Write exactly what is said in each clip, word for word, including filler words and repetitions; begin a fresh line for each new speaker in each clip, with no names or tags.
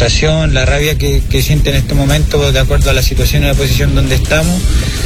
frustración, la rabia que, que siente en este momento de acuerdo a la situación y la posición donde estamos,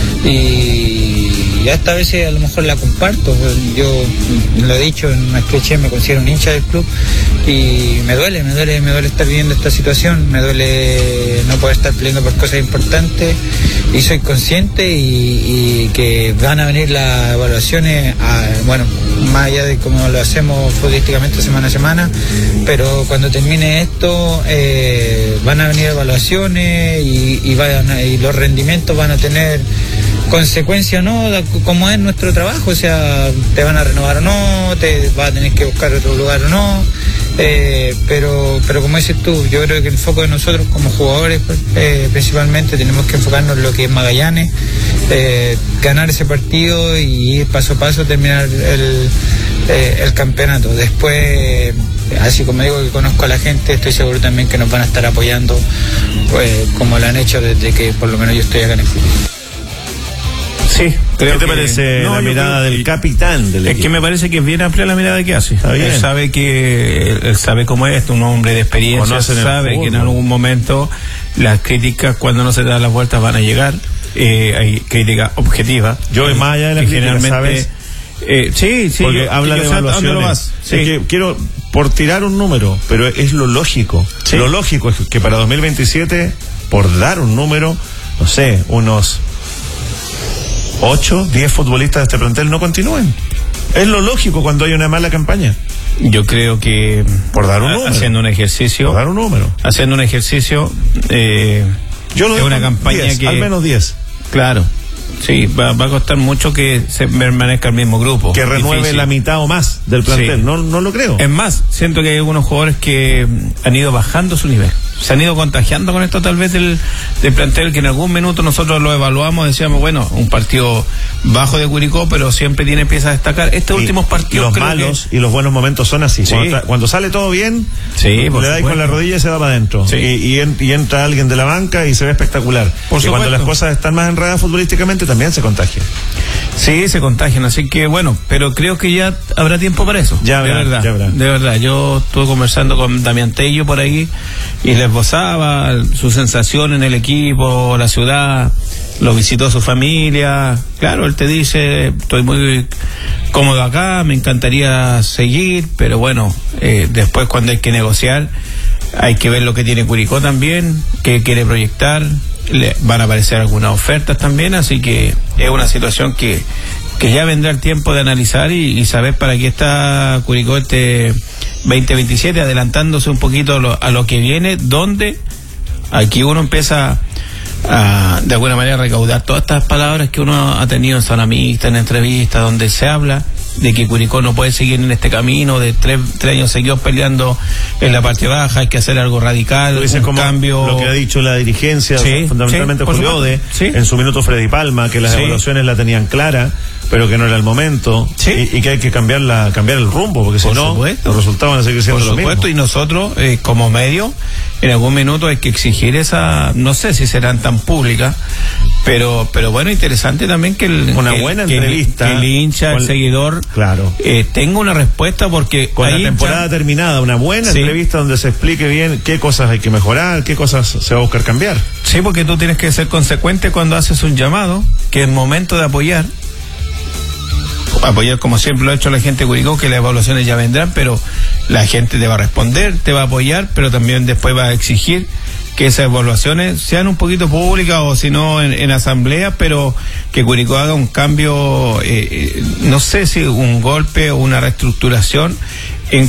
y hasta a veces a lo mejor la comparto. Yo lo he dicho, en Maestriche me considero un hincha del club y me duele, me duele, me duele estar viviendo esta situación, me duele no poder estar peleando por cosas importantes, y soy consciente y, y que van a venir las evaluaciones, a, bueno, más allá de cómo lo hacemos futbolísticamente semana a semana, pero cuando termine esto eh, van a venir evaluaciones y, y, vayan a, y los rendimientos van a tener consecuencia o no, como es nuestro trabajo, o sea, te van a renovar o no, te vas a tener que buscar otro lugar o no, eh, pero pero como dices tú, yo creo que el foco de nosotros como jugadores eh, principalmente tenemos que enfocarnos en lo que es Magallanes, eh, ganar ese partido y ir paso a paso, terminar el, eh, el campeonato. Después, así como digo que conozco a la gente, estoy seguro también que nos van a estar apoyando, pues, como lo han hecho desde que por lo menos yo estoy acá en el fútbol.
Sí, creo
¿Qué te
que,
parece
no,
la mirada
creo,
del capitán del
es
equipo?
que me parece que es bien amplia la mirada que hace. Él sabe que él sabe cómo es, un hombre de experiencia, sabe que en algún momento las críticas, cuando no se dan las vueltas, van a llegar. Eh, hay crítica objetiva.
Yo, más allá de la crítica,
generalmente,
¿sabes?
Eh, sí, sí.
Porque
yo,
habla
yo
de
sé a dónde lo vas.
evaluaciones. Sí.
Sí.
Es que quiero, por tirar un número, pero es lo lógico. Sí. Lo lógico es que para dos mil veintisiete, por dar un número, no sé, unos ocho, diez futbolistas de este plantel no continúen. Es lo lógico cuando hay una mala campaña.
Yo creo que
por dar un número,
haciendo un ejercicio,
por dar un número,
haciendo un ejercicio, eh,
yo lo
es una campaña
diez,
que
al menos diez.
Claro, sí, va, va a costar mucho que se permanezca el mismo grupo,
que renueve difícil. La mitad o más del plantel. Sí. No, no lo creo.
Es más, siento que hay algunos jugadores que han ido bajando su nivel. Se han ido contagiando con esto tal vez del, del plantel, que en algún minuto nosotros lo evaluamos, decíamos, bueno, un partido bajo de Curicó, pero siempre tiene piezas a destacar. Estos y, últimos partidos,
los malos que... y los buenos momentos son así. Sí. Cuando, cuando sale todo bien,
sí,
le dais con la rodilla y se va para adentro. Sí. Y, y, en, y entra alguien de la banca y se ve espectacular. Por y cuando las cosas están más enredadas futbolísticamente, también se contagian.
Sí, se contagian, así que bueno, pero creo que ya habrá tiempo para eso.
Ya
de
habrá,
verdad,
ya habrá.
De verdad, yo estuve conversando con Damián Tello por ahí y les esbozaba su sensación en el equipo, la ciudad, lo visitó su familia. Claro, él te dice, estoy muy cómodo acá, me encantaría seguir, pero bueno, eh, después cuando hay que negociar, hay que ver lo que tiene Curicó también, qué quiere proyectar. Le van a aparecer algunas ofertas también, así que es una situación que, que ya vendrá el tiempo de analizar y, y saber para qué está Curicó este veinte veintisiete, adelantándose un poquito a lo, a lo que viene, donde aquí uno empieza a, de alguna manera, recaudar todas estas palabras que uno ha tenido en zona mixta, en entrevistas, donde se habla de que Curicó no puede seguir en este camino de tres, tres años seguidos peleando en la parte baja, hay que hacer algo radical, un
como
cambio.
Lo que ha dicho la dirigencia, sí, fundamentalmente sí, Julio de, sí. En su minuto Freddy Palma, que las sí. evaluaciones la tenían clara, pero que no era el momento, sí. y, y que hay que cambiar la cambiar el rumbo, porque si no, supuesto. Los resultados van a seguir siendo
lo mismo. Por supuesto, y nosotros, eh, como medio, en algún minuto hay que exigir esa, no sé si serán tan públicas, pero pero bueno, interesante también que el,
una
que,
buena
que,
entrevista,
que el hincha, el seguidor,
claro,
eh, tenga una respuesta, porque
con la temporada hincha... terminada, una buena sí. entrevista donde se explique bien qué cosas hay que mejorar, qué cosas se va a buscar cambiar.
Sí, porque tú tienes que ser consecuente cuando haces un llamado, que es momento de apoyar. Apoyar como siempre lo ha hecho la gente de Curicó, que las evaluaciones ya vendrán, pero la gente te va a responder, te va a apoyar, pero también después va a exigir que esas evaluaciones sean un poquito públicas o si no en, en asamblea, pero que Curicó haga un cambio, eh, no sé si un golpe o una reestructuración en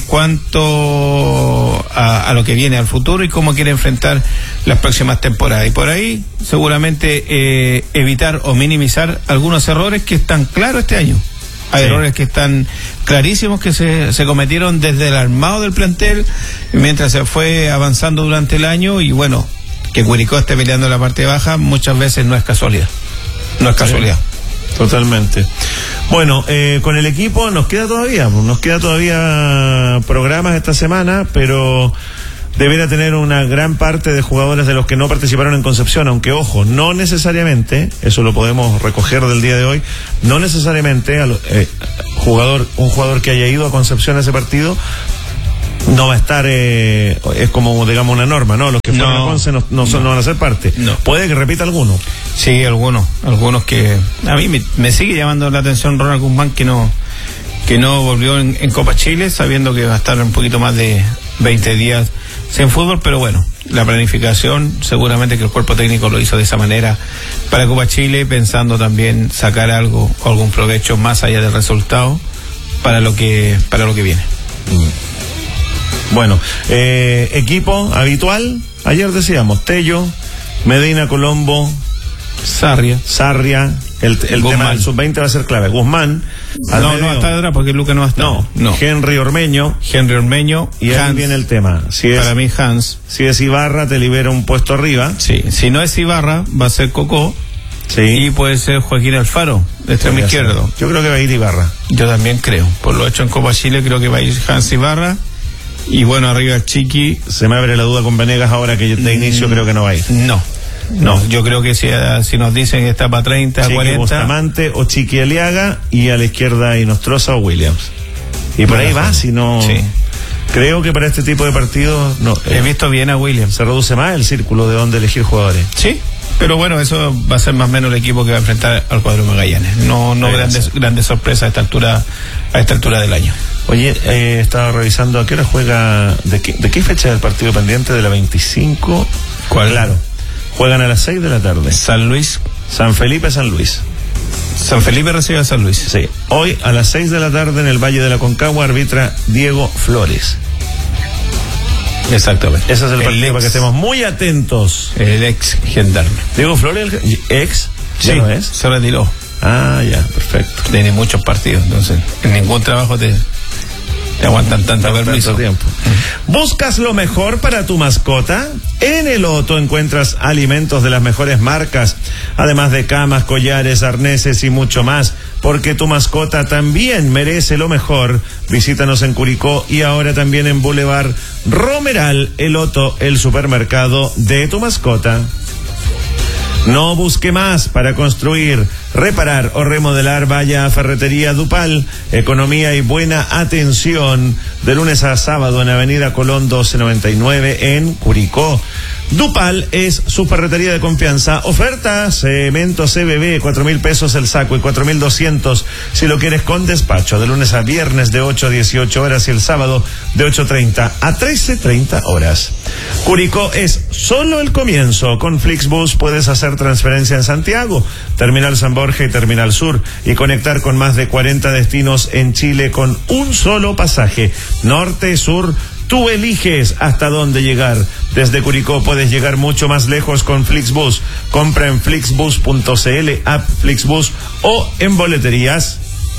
cuanto a, a lo que viene al futuro y cómo quiere enfrentar las próximas temporadas. Y por ahí seguramente eh, evitar o minimizar algunos errores que están claros este año. Hay sí. errores que están clarísimos que se, se cometieron desde el armado del plantel mientras se fue avanzando durante el año, y bueno, que Curicó esté peleando en la parte baja muchas veces no es casualidad. No es casualidad.
Sí, totalmente. Bueno, eh, con el equipo nos queda todavía, nos queda todavía programas esta semana, pero deberá tener una gran parte de jugadores de los que no participaron en Concepción, aunque ojo, no necesariamente, eso lo podemos recoger del día de hoy, no necesariamente a lo, eh, jugador, un jugador que haya ido a Concepción a ese partido No va a estar, eh, es como, digamos, una norma, ¿no? Los que fueron
No,
a Conce no, no, son,
no.
no van a ser parte.
No.
Puede que repita alguno.
Sí, algunos, algunos que a mí me, me sigue llamando la atención Ronald Guzmán, que no que no volvió en, en Copa Chile, sabiendo que va a estar un poquito más de veinte días sin fútbol, pero bueno, la planificación, seguramente que el cuerpo técnico lo hizo de esa manera para Copa Chile, pensando también sacar algo, algún provecho más allá del resultado para lo que para lo que viene.
Bueno, eh, equipo habitual, ayer decíamos, Tello, Medina, Colombo,
Sarria.
Sarria, el, el tema del sub veinte va a ser clave. Guzmán, al
No,
medio,
no está atrás porque Luca no va a estar.
no,
no.
Henry Ormeño,
Henry Ormeño
y ahí
Hans,
viene el tema. Si es,
para mí Hans.
si es Ibarra, te libera un puesto arriba.
Sí, si no es Ibarra, va a ser Cocó.
Sí.
Y puede ser Joaquín Alfaro, de extremo
Podría ser.
izquierdo.
Yo creo que va a ir Ibarra.
Yo también creo. Por lo hecho en Copa Chile, creo que va a ir Hans Ibarra. Y bueno, arriba Chiqui.
Se me abre la duda con Venegas ahora que de inicio creo que no va a ir.
No. No, yo creo que si, si nos dicen que está para treinta,
Chiqui
cuarenta.
Bustamante o Chiqui Aliaga, y a la izquierda Inostroza o Williams. Y por ahí va, si no.
Sí.
Creo que para este tipo de partidos no,
He
eh,
visto bien a Williams.
se reduce más el círculo de donde elegir jugadores.
Sí, pero bueno, eso va a ser más o menos el equipo que va a enfrentar al cuadro Magallanes. No, no
Ahí
grandes, grandes sorpresas a esta altura, a esta altura del año.
Oye, eh, estaba revisando a qué hora juega, de qué, de qué fecha es el partido pendiente, de la veinticinco.
¿Cuál?
Claro, juegan a las seis de la tarde.
San Luis.
San Felipe, San Luis.
San Felipe recibe a San Luis.
Sí, hoy a las seis de la tarde en el Valle de la Concagua arbitra Diego Flores.
Exactamente.
Ese es el, partido
ex,
para que estemos muy atentos.
El ex gendarme.
Diego Flores, el ex, ¿ya
Sí,
no es?
se retiró.
Ah, ya, perfecto.
Tiene muchos partidos, entonces en ningún trabajo te, te aguantan tanto permiso.
Tanto tiempo. ¿Buscas lo mejor para tu mascota? En el Otto encuentras alimentos de las mejores marcas, además de camas, collares, arneses y mucho más, porque tu mascota también merece lo mejor. Visítanos en Curicó y ahora también en Boulevard Romeral. El Otto, el supermercado de tu mascota. No busque más para construir, reparar o remodelar. Vaya a Ferretería Dupal. Economía y buena atención de lunes a sábado en Avenida Colón doce noventa y nueve en Curicó. Dupal es su ferretería de confianza. Oferta: cemento C B B, cuatro mil pesos el saco y cuatro mil doscientos si lo quieres con despacho. De lunes a viernes de ocho a dieciocho horas y el sábado de ocho treinta a trece treinta horas. Curicó es solo el comienzo. Con Flixbus puedes hacer transferencia en Santiago, Terminal San Borja y Terminal Sur, y conectar con más de cuarenta destinos en Chile con un solo pasaje. Norte, sur, tú eliges hasta dónde llegar. Desde Curicó puedes llegar mucho más lejos con Flixbus. Compra en flixbus punto cl, app Flixbus o en boleterías.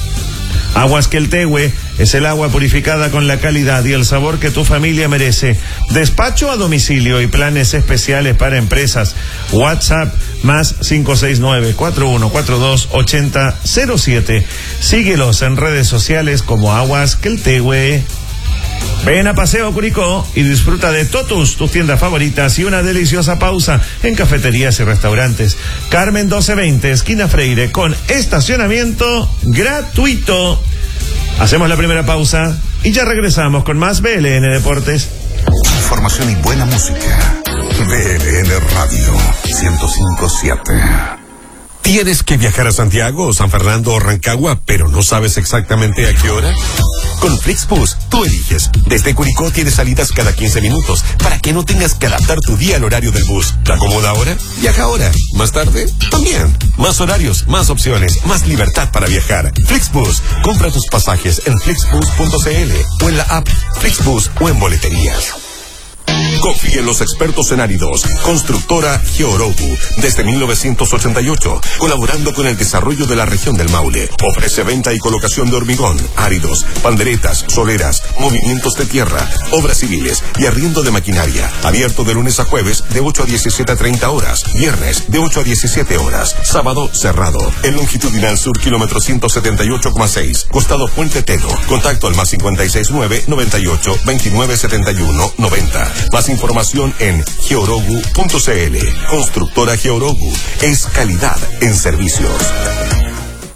Aguas Queltehue es el agua purificada con la calidad y el sabor que tu familia merece. Despacho a domicilio y planes especiales para empresas. WhatsApp más cinco seis nueve, cuatro uno cuatro dos, ocho cero cero siete. Síguelos en redes sociales como Aguas Queltehue. Ven a Paseo Curicó y disfruta de Totus, tus tiendas favoritas, y una deliciosa pausa en cafeterías y restaurantes. Carmen doce veinte, esquina Freire, con estacionamiento gratuito. Hacemos la primera pausa y ya regresamos con más B L N Deportes.
Información y buena música. B L N Radio ciento cinco punto siete.
¿Tienes que viajar a Santiago o San Fernando o Rancagua, pero no sabes exactamente a qué hora? Con Flixbus, tú eliges. Desde Curicó tienes salidas cada quince minutos, para que no tengas que adaptar tu día al horario del bus. ¿Te acomoda ahora? Viaja ahora. ¿Más tarde? También. Más horarios, más opciones, más libertad para viajar. Flixbus. Compra tus pasajes en flixbus punto cl o en la app Flixbus o en boleterías. Confía en los expertos en áridos. Constructora Georogu, desde mil novecientos ochenta y ocho, colaborando con el desarrollo de la región del Maule. Ofrece venta y colocación de hormigón, áridos, panderetas, soleras, movimientos de tierra, obras civiles y arriendo de maquinaria. Abierto de lunes a jueves de ocho a diecisiete a treinta horas. Viernes de ocho a diecisiete horas. Sábado cerrado. En longitudinal sur, kilómetro ciento setenta y ocho coma seis. Costado Puente Teno. Contacto al más cincuenta y seis nueve, noventa y ocho, veintinueve setenta y uno, noventa. Más información en georogu punto cl. Constructora Georogu es calidad en servicios.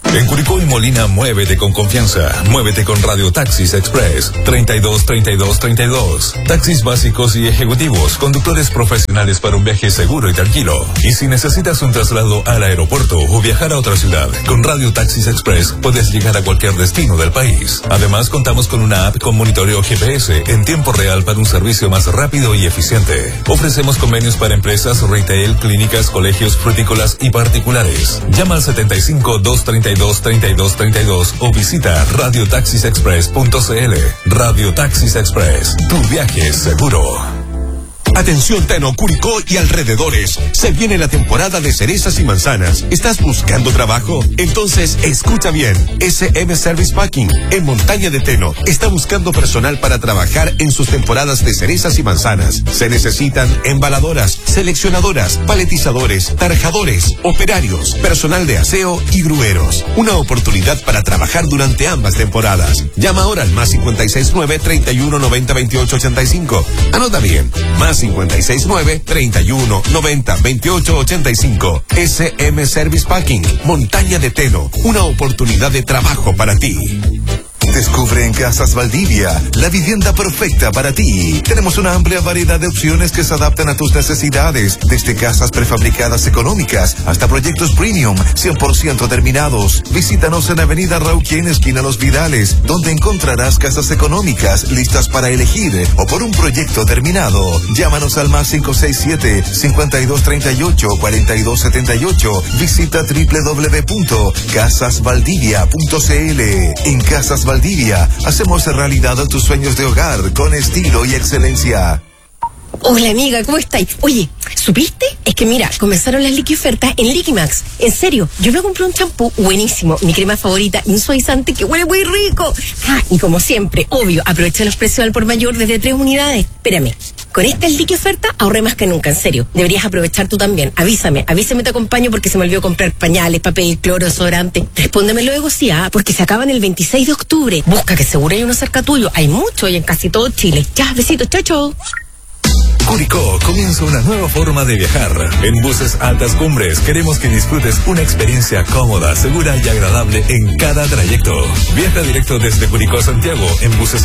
En Curicó y Molina, muévete con confianza. Muévete con Radio Taxis Express. treinta y dos, treinta y dos, treinta y dos. Taxis básicos y ejecutivos. Conductores profesionales para un viaje seguro y tranquilo. Y si necesitas un traslado al aeropuerto o viajar a otra ciudad, con Radio Taxis Express puedes llegar a cualquier destino del país. Además, contamos con una app con monitoreo G P S en tiempo real para un servicio más rápido y eficiente. Ofrecemos convenios para empresas, retail, clínicas, colegios, frutícolas y particulares. Llama al setenta y cinco, doscientos treinta y dos, treinta y dos treinta y dos o visita radio taxis express punto c l. Radio Taxis Express, tu viaje es seguro.
Atención Teno, Curicó y alrededores. Se viene la temporada de cerezas y manzanas. ¿Estás buscando trabajo? Entonces escucha bien. S M Service Packing en Montaña de Teno está buscando personal para trabajar en sus temporadas de cerezas y manzanas. Se necesitan embaladoras, seleccionadoras, paletizadores, tarjadores, operarios, personal de aseo y grueros. Una oportunidad para trabajar durante ambas temporadas. Llama ahora al más cincuenta y seis nueve, treinta y uno, noventa, veintiocho, ochenta y cinco. Anota bien. Más cincuenta y seis nueve, treinta y uno, noventa, veintiocho, ochenta y cinco. S M Service Packing, Montaña de Teno, una oportunidad de trabajo para ti.
Descubre en Casas Valdivia la vivienda perfecta para ti. Tenemos una amplia variedad de opciones que se adaptan a tus necesidades, desde casas prefabricadas económicas hasta proyectos premium cien por ciento terminados. Visítanos en Avenida Rauquien, esquina Los Vidales, donde encontrarás casas económicas listas para elegir o por un proyecto terminado. Llámanos al más cinco seis siete, cincuenta y dos treinta y ocho, cuarenta y dos setenta y ocho. Visita doble u doble u doble u punto casas valdivia punto c l. En Casas Valdivia hacemos realidad tus sueños de hogar con estilo y excelencia.
Hola amiga, ¿cómo estáis? Oye, ¿supiste? Es que mira, comenzaron las liqui ofertas en Liquimax. En serio, yo me compré un champú buenísimo, mi crema favorita y un suavizante que huele muy rico. Ah, y como siempre, obvio, aprovecha los precios al por mayor desde tres unidades. Espérame, con esta liqui oferta ahorré más que nunca, en serio. Deberías aprovechar tú también. Avísame, avísame, te acompaño porque se me olvidó comprar pañales, papel, cloro, desodorante. Respóndeme luego, sí, ah, porque se acaban el veintiséis de octubre. Busca que seguro hay uno cerca tuyo. Hay mucho y en casi todo Chile. Ya, besitos, chao, chao.
Curicó comienza una nueva forma de viajar. En Buses Altas Cumbres queremos que disfrutes una experiencia cómoda, segura y agradable en cada trayecto. Viaja directo desde Curicó a Santiago en Buses